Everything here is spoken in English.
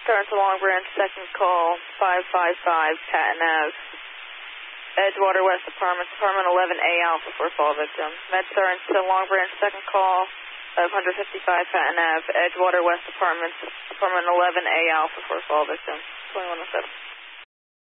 MedStar to Long Branch, second call, 555 Patton Ave. Edgewater West Apartments, Apartment 11A Alpha for fall victim. MedStar to Long Branch, second call, 555 Patton Ave. Edgewater West Apartments, Apartment 11A Alpha for fall victim. 2107.